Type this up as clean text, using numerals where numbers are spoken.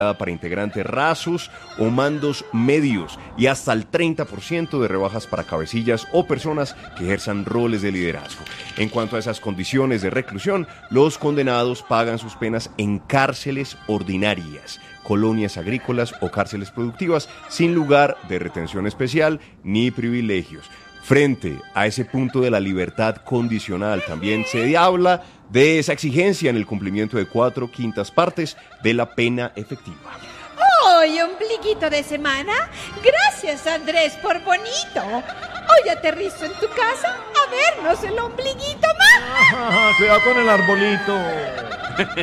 para integrantes rasos o mandos medios y hasta el 30% de rebajas para cabecillas o personas que ejerzan roles de liderazgo. En cuanto a esas condiciones de reclusión, los condenados pagan sus penas en cárceles ordinarias, colonias agrícolas o cárceles productivas, sin lugar de retención especial ni privilegios. Frente a ese punto de la libertad condicional, también se habla de esa exigencia en el cumplimiento de 4/5 partes de la pena efectiva. ¡Ay, ombliguito de semana! Gracias, Andrés, por bonito. Hoy aterrizo en tu casa a vernos el ombliguito más. Cuidado con el arbolito.